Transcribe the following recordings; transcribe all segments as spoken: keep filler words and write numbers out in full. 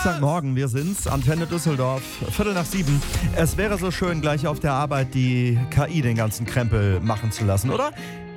Dienstagmorgen, wir sind's, Antenne Düsseldorf, Viertel nach sieben. Es wäre so schön, gleich auf der Arbeit die K I den ganzen Krempel machen zu lassen, oder?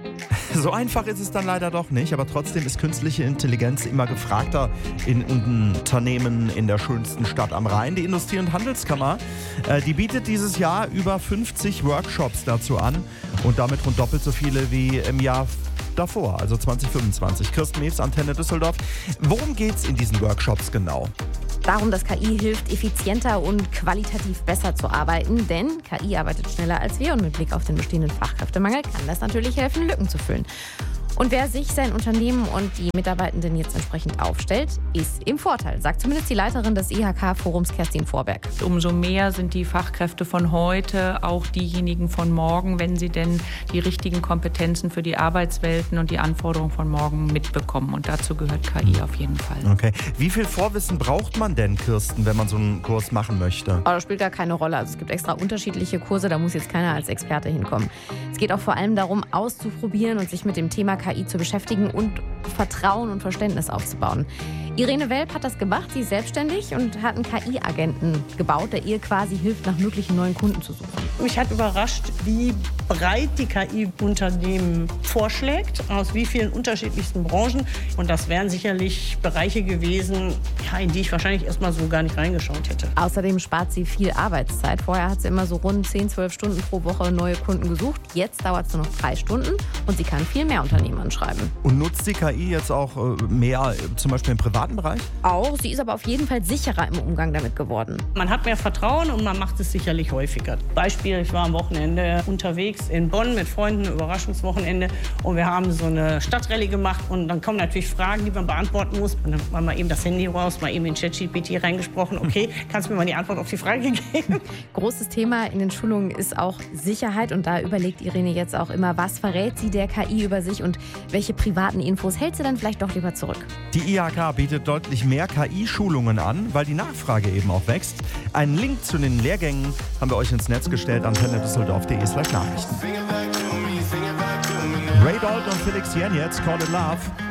So einfach ist es dann leider doch nicht, aber trotzdem ist künstliche Intelligenz immer gefragter in Unternehmen in der schönsten Stadt am Rhein. Die Industrie- und Handelskammer, äh, die bietet dieses Jahr über fünfzig Workshops dazu an und damit rund doppelt so viele wie im Jahr davor, also zwanzig fünfundzwanzig. Kirsten Metz, Antenne Düsseldorf. Worum geht's in diesen Workshops genau? Darum, dass K I hilft, effizienter und qualitativ besser zu arbeiten, denn K I arbeitet schneller als wir und mit Blick auf den bestehenden Fachkräftemangel kann das natürlich helfen, Lücken zu füllen. Und wer sich, sein Unternehmen und die Mitarbeitenden jetzt entsprechend aufstellt, ist im Vorteil, sagt zumindest die Leiterin des I H K-Forums Kerstin Vorberg. Umso mehr sind die Fachkräfte von heute auch diejenigen von morgen, wenn sie denn die richtigen Kompetenzen für die Arbeitswelten und die Anforderungen von morgen mitbekommen. Und dazu gehört K I auf jeden Fall. Okay. Wie viel Vorwissen braucht man denn, Kirsten, wenn man so einen Kurs machen möchte? Aber das spielt gar keine Rolle. Also es gibt extra unterschiedliche Kurse, da muss jetzt keiner als Experte hinkommen. Es geht auch vor allem darum, auszuprobieren und sich mit dem Thema K I zu beschäftigen und Vertrauen und Verständnis aufzubauen. Irene Welp hat das gemacht, sie ist selbstständig und hat einen K I-Agenten gebaut, der ihr quasi hilft, nach möglichen neuen Kunden zu suchen. Mich hat überrascht, wie breit die K I Unternehmen vorschlägt, aus wie vielen unterschiedlichsten Branchen. Und das wären sicherlich Bereiche gewesen, ja, in die ich wahrscheinlich erst mal so gar nicht reingeschaut hätte. Außerdem spart sie viel Arbeitszeit. Vorher hat sie immer so rund zehn, zwölf Stunden pro Woche neue Kunden gesucht. Jetzt dauert es nur noch drei Stunden und sie kann viel mehr Unternehmen anschreiben. Und nutzt die K I jetzt auch äh, mehr, äh, zum Beispiel im privaten Bereich? Auch. Sie ist aber auf jeden Fall sicherer im Umgang damit geworden. Man hat mehr Vertrauen und man macht es sicherlich häufiger. Beispiel, ich war am Wochenende unterwegs in Bonn mit Freunden, ein Überraschungswochenende. Und wir haben so eine Stadtrallye gemacht. Und dann kommen natürlich Fragen, die man beantworten muss. Und dann war mal eben das Handy raus, mal eben in ChatGPT reingesprochen. Okay, kannst du mir mal die Antwort auf die Frage geben? Großes Thema in den Schulungen ist auch Sicherheit. Und da überlegt Irene jetzt auch immer, was verrät sie der K I über sich und welche privaten Infos hält sie dann vielleicht doch lieber zurück. Die I H K bietet deutlich mehr K I-Schulungen an, weil die Nachfrage eben auch wächst. Einen Link zu den Lehrgängen haben wir euch ins Netz gestellt, antenne düsseldorf punkt de slash Nachrichten. Ray Dalton und Felix Jen jetzt, Call It Love.